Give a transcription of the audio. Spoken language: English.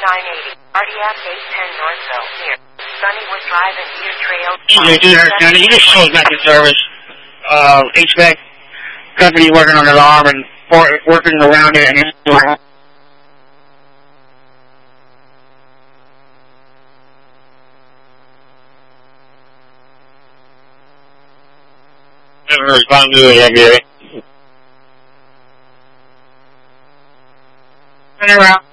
980, Cardiac 810 Northville, near Sunnywood Drive and Deer Trail. County, you just closed back in service. HVAC company working on an arm and working around it, and never respond to it, Gary. Turn around.